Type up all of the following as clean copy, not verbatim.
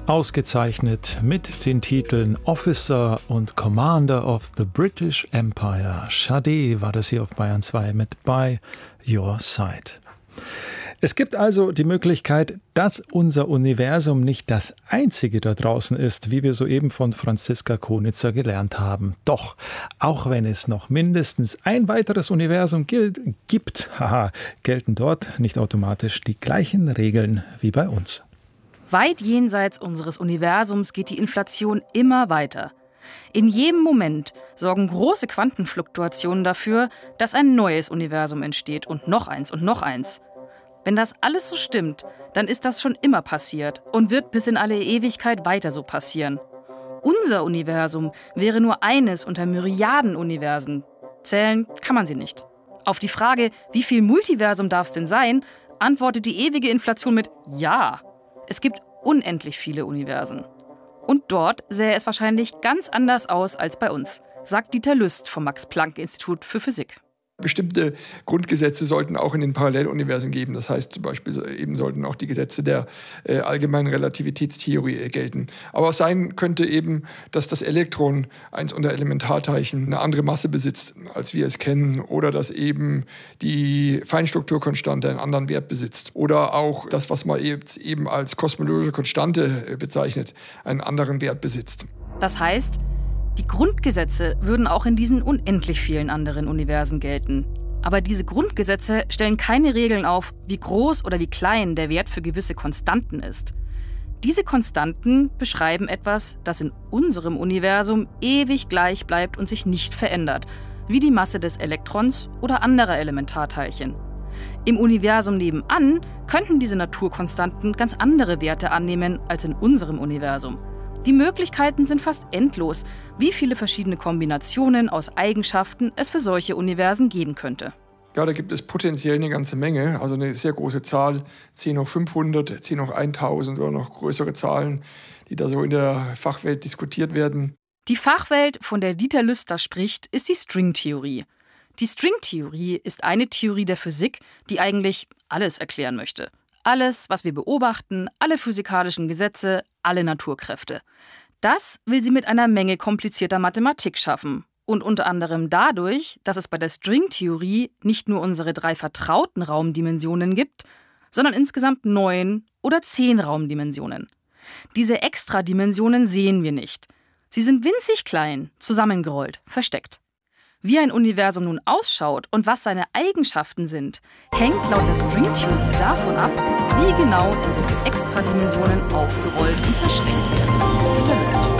Ausgezeichnet mit den Titeln Officer und Commander of the British Empire. Sade war das hier auf Bayern 2 mit By Your Side. Es gibt also die Möglichkeit, dass unser Universum nicht das einzige da draußen ist, wie wir soeben von Franziska Konitzer gelernt haben. Doch, auch wenn es noch mindestens ein weiteres Universum gibt, gelten dort nicht automatisch die gleichen Regeln wie bei uns. Weit jenseits unseres Universums geht die Inflation immer weiter. In jedem Moment sorgen große Quantenfluktuationen dafür, dass ein neues Universum entsteht und noch eins und noch eins. Wenn das alles so stimmt, dann ist das schon immer passiert und wird bis in alle Ewigkeit weiter so passieren. Unser Universum wäre nur eines unter Myriaden Universen. Zählen kann man sie nicht. Auf die Frage, wie viel Multiversum darf es denn sein, antwortet die ewige Inflation mit Ja. Es gibt unendlich viele Universen. Und dort sähe es wahrscheinlich ganz anders aus als bei uns, sagt Dieter Lüst vom Max-Planck-Institut für Physik. Bestimmte Grundgesetze sollten auch in den Paralleluniversen geben. Das heißt zum Beispiel eben sollten auch die Gesetze der allgemeinen Relativitätstheorie gelten. Aber es sein könnte eben, dass das Elektron, eins unter Elementarteilchen, eine andere Masse besitzt, als wir es kennen. Oder dass eben die Feinstrukturkonstante einen anderen Wert besitzt. Oder auch das, was man eben als kosmologische Konstante bezeichnet, einen anderen Wert besitzt. Das heißt, die Grundgesetze würden auch in diesen unendlich vielen anderen Universen gelten. Aber diese Grundgesetze stellen keine Regeln auf, wie groß oder wie klein der Wert für gewisse Konstanten ist. Diese Konstanten beschreiben etwas, das in unserem Universum ewig gleich bleibt und sich nicht verändert, wie die Masse des Elektrons oder anderer Elementarteilchen. Im Universum nebenan könnten diese Naturkonstanten ganz andere Werte annehmen als in unserem Universum. Die Möglichkeiten sind fast endlos, wie viele verschiedene Kombinationen aus Eigenschaften es für solche Universen geben könnte. Ja, da gibt es potenziell eine ganze Menge, also eine sehr große Zahl, 10 hoch 500, 10 hoch 1000 oder noch größere Zahlen, die da so in der Fachwelt diskutiert werden. Die Fachwelt, von der Dieter Lüster spricht, ist die Stringtheorie. Die Stringtheorie ist eine Theorie der Physik, die eigentlich alles erklären möchte. Alles, was wir beobachten, alle physikalischen Gesetze, alle Naturkräfte. Das will sie mit einer Menge komplizierter Mathematik schaffen. Und unter anderem dadurch, dass es bei der Stringtheorie nicht nur unsere 3 vertrauten Raumdimensionen gibt, sondern insgesamt 9 oder 10 Raumdimensionen. Diese Extradimensionen sehen wir nicht. Sie sind winzig klein, zusammengerollt, versteckt. Wie ein Universum nun ausschaut und was seine Eigenschaften sind, hängt laut der Stringtheorie davon ab, wie genau diese Extradimensionen aufgerollt und versteckt werden.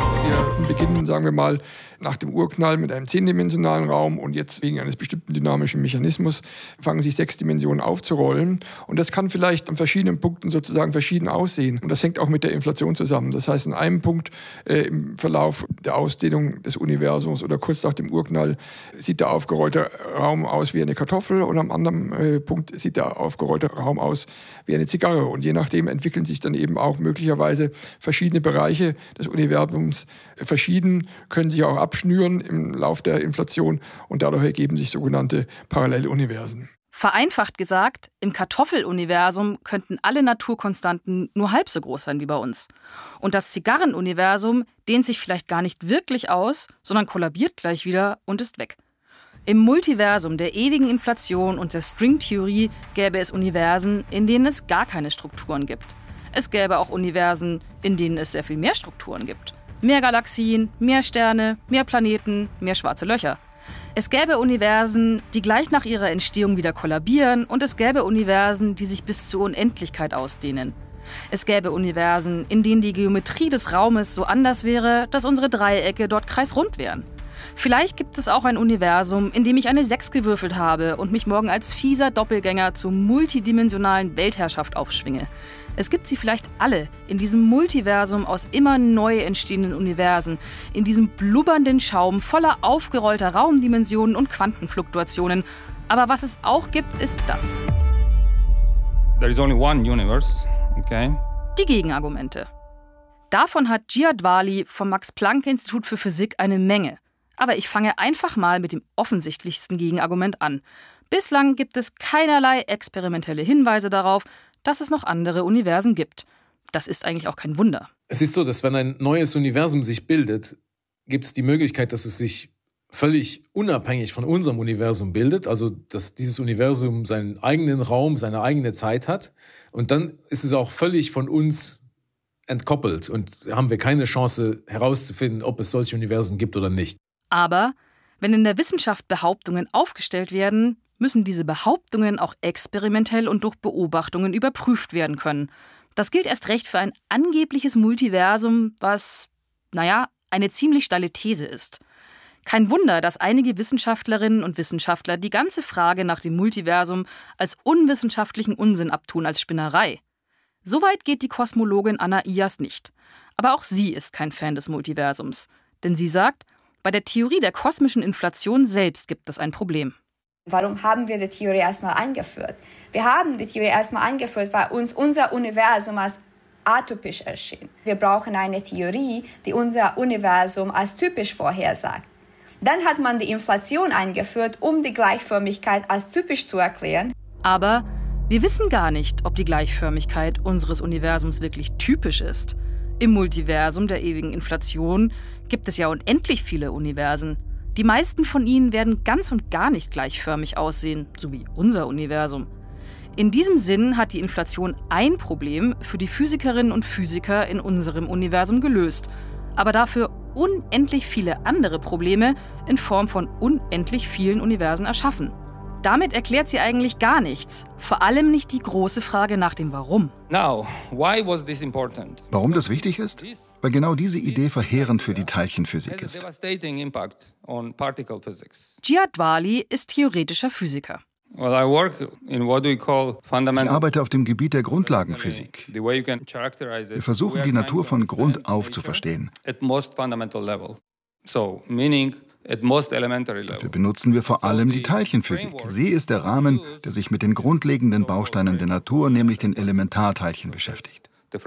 Wir beginnen, sagen wir mal, nach dem Urknall mit einem 10-dimensionalen Raum und jetzt wegen eines bestimmten dynamischen Mechanismus fangen sich 6 Dimensionen aufzurollen. Und das kann vielleicht an verschiedenen Punkten sozusagen verschieden aussehen. Und das hängt auch mit der Inflation zusammen. Das heißt, an einem Punkt im Verlauf der Ausdehnung des Universums oder kurz nach dem Urknall sieht der aufgerollte Raum aus wie eine Kartoffel und am anderen Punkt sieht der aufgerollte Raum aus wie eine Zigarre. Und je nachdem entwickeln sich dann eben auch möglicherweise verschiedene Bereiche des Universums verschieden, können sich auch abschnüren im Lauf der Inflation und dadurch ergeben sich sogenannte Paralleluniversen. Vereinfacht gesagt, im Kartoffeluniversum könnten alle Naturkonstanten nur halb so groß sein wie bei uns. Und das Zigarrenuniversum dehnt sich vielleicht gar nicht wirklich aus, sondern kollabiert gleich wieder und ist weg. Im Multiversum der ewigen Inflation und der Stringtheorie gäbe es Universen, in denen es gar keine Strukturen gibt. Es gäbe auch Universen, in denen es sehr viel mehr Strukturen gibt. Mehr Galaxien, mehr Sterne, mehr Planeten, mehr schwarze Löcher. Es gäbe Universen, die gleich nach ihrer Entstehung wieder kollabieren und es gäbe Universen, die sich bis zur Unendlichkeit ausdehnen. Es gäbe Universen, in denen die Geometrie des Raumes so anders wäre, dass unsere Dreiecke dort kreisrund wären. Vielleicht gibt es auch ein Universum, in dem ich eine 6 gewürfelt habe und mich morgen als fieser Doppelgänger zur multidimensionalen Weltherrschaft aufschwinge. Es gibt sie vielleicht alle in diesem Multiversum aus immer neu entstehenden Universen, in diesem blubbernden Schaum voller aufgerollter Raumdimensionen und Quantenfluktuationen. Aber was es auch gibt, ist das. There is only one universe, okay? Die Gegenargumente. Davon hat Jihad Wali vom Max-Planck-Institut für Physik eine Menge. Aber ich fange einfach mal mit dem offensichtlichsten Gegenargument an. Bislang gibt es keinerlei experimentelle Hinweise darauf, dass es noch andere Universen gibt. das ist eigentlich auch kein Wunder. Es ist so, dass wenn ein neues Universum sich bildet, gibt es die Möglichkeit, dass es sich völlig unabhängig von unserem Universum bildet, also dass dieses Universum seinen eigenen Raum, seine eigene Zeit hat und dann ist es auch völlig von uns entkoppelt und haben wir keine Chance herauszufinden, ob es solche Universen gibt oder nicht. Aber wenn in der Wissenschaft Behauptungen aufgestellt werden, müssen diese Behauptungen auch experimentell und durch Beobachtungen überprüft werden können. Das gilt erst recht für ein angebliches Multiversum, was, eine ziemlich steile These ist. Kein Wunder, dass einige Wissenschaftlerinnen und Wissenschaftler die ganze Frage nach dem Multiversum als unwissenschaftlichen Unsinn abtun, als Spinnerei. Soweit geht die Kosmologin Anna Iyas nicht. Aber auch sie ist kein Fan des Multiversums. Denn sie sagt, bei der Theorie der kosmischen Inflation selbst gibt es ein Problem. Warum haben wir die Theorie erstmal eingeführt? Wir haben die Theorie erstmal eingeführt, weil uns unser Universum als atypisch erschien. Wir brauchen eine Theorie, die unser Universum als typisch vorhersagt. Dann hat man die Inflation eingeführt, um die Gleichförmigkeit als typisch zu erklären. Aber wir wissen gar nicht, ob die Gleichförmigkeit unseres Universums wirklich typisch ist. Im Multiversum der ewigen Inflation gibt es ja unendlich viele Universen. Die meisten von ihnen werden ganz und gar nicht gleichförmig aussehen, so wie unser Universum. In diesem Sinn hat die Inflation ein Problem für die Physikerinnen und Physiker in unserem Universum gelöst, aber dafür unendlich viele andere Probleme in Form von unendlich vielen Universen erschaffen. Damit erklärt sie eigentlich gar nichts, vor allem nicht die große Frage nach dem Warum. Now, why was this important? Warum das wichtig ist? Weil genau diese Idee verheerend für die Teilchenphysik ist. Jihad Wali ist theoretischer Physiker. Ich arbeite auf dem Gebiet der Grundlagenphysik. Wir versuchen, die Natur von Grund auf zu verstehen. Dafür benutzen wir vor allem die Teilchenphysik. Sie ist der Rahmen, der sich mit den grundlegenden Bausteinen der Natur, nämlich den Elementarteilchen, beschäftigt.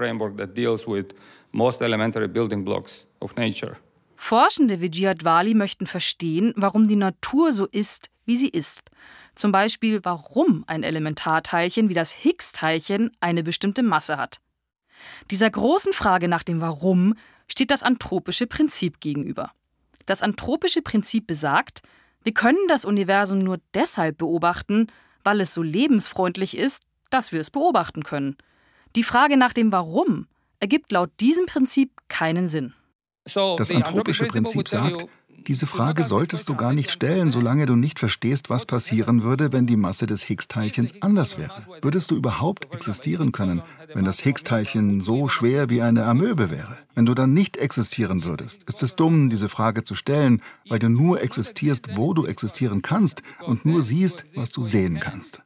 Forschende wie Jihad Wali möchten verstehen, warum die Natur so ist, wie sie ist. Zum Beispiel, warum ein Elementarteilchen wie das Higgs-Teilchen eine bestimmte Masse hat. Dieser großen Frage nach dem Warum steht das anthropische Prinzip gegenüber. Das anthropische Prinzip besagt, wir können das Universum nur deshalb beobachten, weil es so lebensfreundlich ist, dass wir es beobachten können. Die Frage nach dem Warum ergibt laut diesem Prinzip keinen Sinn. Das anthropische Prinzip sagt, diese Frage solltest du gar nicht stellen, solange du nicht verstehst, was passieren würde, wenn die Masse des Higgs-Teilchens anders wäre. Würdest du überhaupt existieren können, wenn das Higgs-Teilchen so schwer wie eine Amöbe wäre? Wenn du dann nicht existieren würdest, ist es dumm, diese Frage zu stellen, weil du nur existierst, wo du existieren kannst und nur siehst, was du sehen kannst.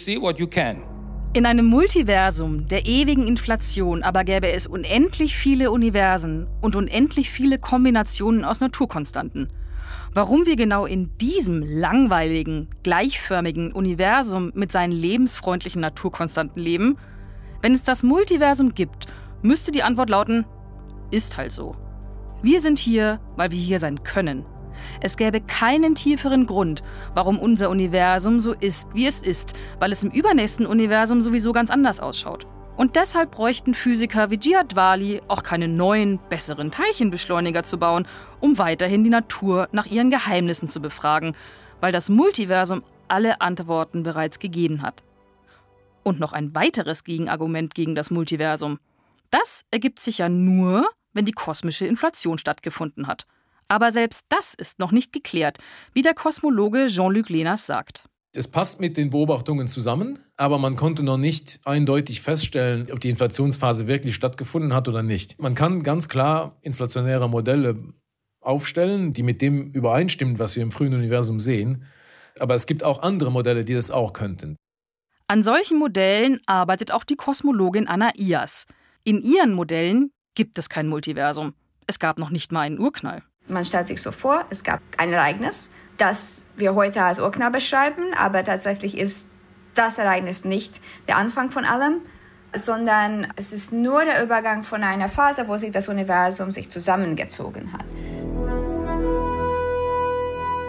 In einem Multiversum der ewigen Inflation aber gäbe es unendlich viele Universen und unendlich viele Kombinationen aus Naturkonstanten. Warum wir genau in diesem langweiligen, gleichförmigen Universum mit seinen lebensfreundlichen Naturkonstanten leben? Wenn es das Multiversum gibt, müsste die Antwort lauten, ist halt so. Wir sind hier, weil wir hier sein können. Es gäbe keinen tieferen Grund, warum unser Universum so ist, wie es ist, weil es im übernächsten Universum sowieso ganz anders ausschaut. Und deshalb bräuchten Physiker wie Jihad Wali auch keine neuen, besseren Teilchenbeschleuniger zu bauen, um weiterhin die Natur nach ihren Geheimnissen zu befragen, weil das Multiversum alle Antworten bereits gegeben hat. Und noch ein weiteres Gegenargument gegen das Multiversum. Das ergibt sich ja nur, wenn die kosmische Inflation stattgefunden hat. Aber selbst das ist noch nicht geklärt, wie der Kosmologe Jean-Luc Lenas sagt. Es passt mit den Beobachtungen zusammen, aber man konnte noch nicht eindeutig feststellen, ob die Inflationsphase wirklich stattgefunden hat oder nicht. Man kann ganz klar inflationäre Modelle aufstellen, die mit dem übereinstimmen, was wir im frühen Universum sehen. Aber es gibt auch andere Modelle, die das auch könnten. An solchen Modellen arbeitet auch die Kosmologin Anna Iyas. In ihren Modellen gibt es kein Multiversum. Es gab noch nicht mal einen Urknall. Man stellt sich so vor, es gab ein Ereignis, das wir heute als Urknall beschreiben, aber tatsächlich ist das Ereignis nicht der Anfang von allem, sondern es ist nur der Übergang von einer Phase, wo sich das Universum zusammengezogen hat.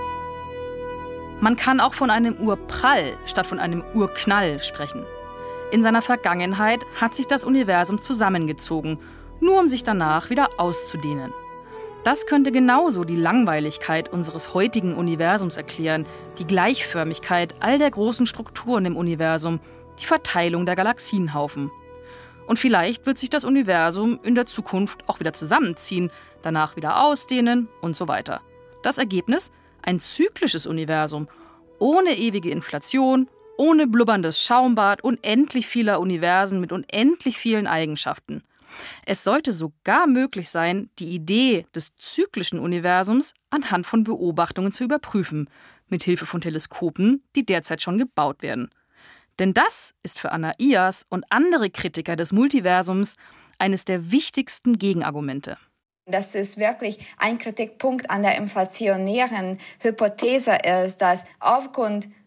Man kann auch von einem Urprall statt von einem Urknall sprechen. In seiner Vergangenheit hat sich das Universum zusammengezogen, nur um sich danach wieder auszudehnen. Das könnte genauso die Langweiligkeit unseres heutigen Universums erklären, die Gleichförmigkeit all der großen Strukturen im Universum, die Verteilung der Galaxienhaufen. Und vielleicht wird sich das Universum in der Zukunft auch wieder zusammenziehen, danach wieder ausdehnen und so weiter. Das Ergebnis? Ein zyklisches Universum, ohne ewige Inflation, ohne blubberndes Schaumbad, unendlich vieler Universen mit unendlich vielen Eigenschaften. Es sollte sogar möglich sein, die Idee des zyklischen Universums anhand von Beobachtungen zu überprüfen, mit Hilfe von Teleskopen, die derzeit schon gebaut werden. Denn das ist für Anaias und andere Kritiker des Multiversums eines der wichtigsten Gegenargumente. Das ist wirklich ein Kritikpunkt an der inflationären Hypothese ist, dass aufgrund